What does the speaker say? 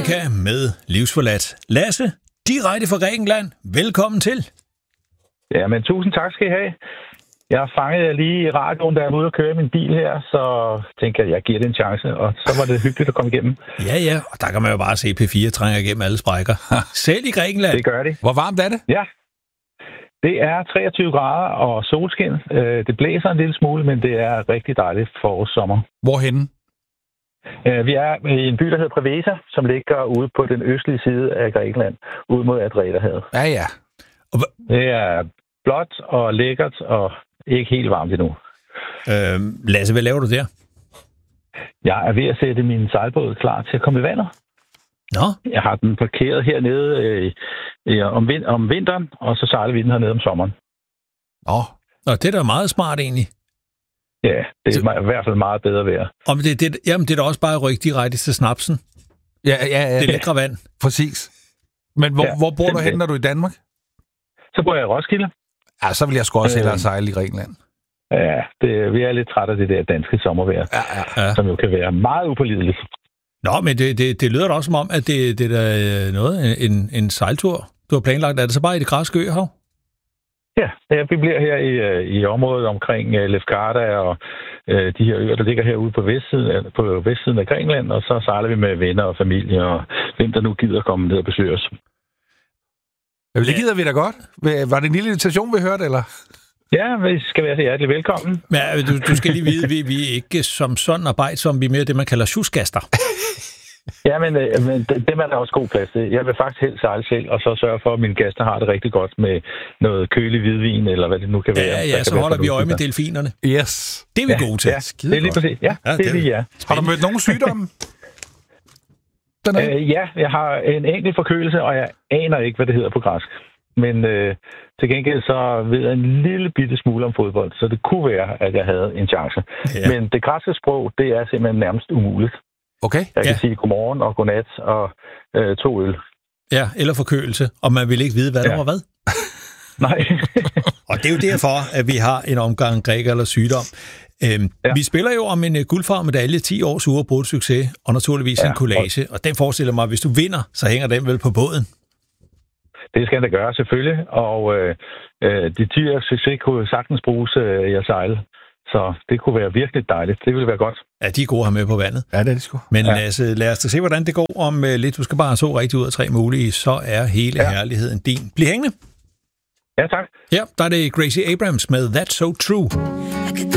Monica med Livsforladt. Lasse, direkte fra Grækenland. Velkommen til. Ja, men tusind tak skal I have. Jeg fangede jer lige i radioen, da jeg var ude og køre min bil her, så tænker jeg giver det en chance, og så var det hyggeligt at komme igennem. Ja, og der kan man jo bare se P4 trænger igennem alle sprækker. Selv i Grækenland. Det gør de. Hvor varmt er det? Ja, det er 23 grader og solskin. Det blæser en lille smule, men det er rigtig dejligt forårssommer. Hvorhenne? Vi er i en by, der hedder Preveza, som ligger ude på den østlige side af Grækenland, ud mod Adriaterhavet. Ja. Det er blåt og lækkert og ikke helt varmt endnu. Lasse, hvad laver du der? Jeg er ved at sætte min sejlbåd klar til at komme i vandet. Nå? Jeg har den parkeret hernede om vinteren, og så sejler vi den hernede om sommeren. Nå, det er da meget smart egentlig. Ja, det er i hvert fald meget bedre vejr. Jamen, det er da også bare at rykke direkte til snapsen. Ja. Det lækre vand. Præcis. Men hvor bor du hen, når du er i Danmark? Så bor jeg i Roskilde. Ja, så vil jeg sgu også hellere sejle i Grækenland. Ja, vi er lidt trætte af det der danske sommervejr, som jo kan være meget upålideligt. Nå, men det lyder da også som om, at det er da noget, en sejltur, du har planlagt. Er det så bare i det græske øhav? Ja, vi bliver her i området omkring Lefkada og de her øer, der ligger herude på vestsiden af Grækenland, og så sejler vi med venner og familie, og hvem der nu gider komme ned og besøge os. Ja, det gider vi da godt. Var det en lille invitation, vi hørte, eller? Ja, vi skal være så hjertelig velkommen. Men du skal lige vide, vi er ikke som sådan arbejdsomme, vi er mere det, man kalder sjusgaster. Ja, men det er der også god plads til. Jeg vil faktisk helt sejle selv, og så sørge for, at mine gæster har det rigtig godt med noget kølig hvidvin, eller hvad det nu kan være. Ja, så holder vi øje med delfinerne. Yes. Det er vi gode til. Ja, det er lige præcis. Ja, det er lige, ja. Har du mødt nogen sygdomme? Ja, jeg har en enkelt forkølelse, og jeg aner ikke, hvad det hedder på græsk. Men til gengæld så ved jeg en lille bitte smule om fodbold, så det kunne være, at jeg havde en chance. Ja. Men det græske sprog, det er simpelthen nærmest umuligt. Okay. Jeg kan sige godmorgen og godnat og 2 øl. Ja, eller forkølelse, og man vil ikke vide, hvad der var hvad. Nej. Og det er jo derfor, at vi har en omgang græker eller sygdom. Vi spiller jo om en guldfarvemedalje, 10 års uafbrudt succes, og naturligvis en collage. Og den forestiller mig, at hvis du vinder, så hænger den vel på båden. Det skal det gøre, selvfølgelig. Og de 10 års succes kunne sagtens bruges i at sejle. Så det kunne være virkelig dejligt. Det ville være godt. Ja, de er gode at have med på vandet. Ja, det er de sgu. Men lad os da se, hvordan det går om lidt. Du skal bare have 2 rigtig ud af 3 mulige, så er hele herligheden din. Bliv hængende. Ja, tak. Ja, der er det Gracie Abrams med That's So True.